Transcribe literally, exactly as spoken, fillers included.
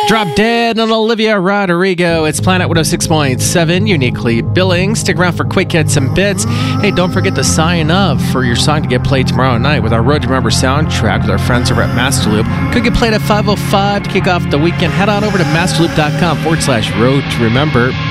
Drop Dead on Olivia Rodrigo. It's Planet one oh six point seven, uniquely billing. Stick around for quick hits and bits. Hey, don't forget to sign up for your song to get played tomorrow night with our Road to Remember soundtrack with our friends over at Master Loop. Could get played at five oh five to kick off the weekend. Head on over to masterloop.com forward slash Road to Remember.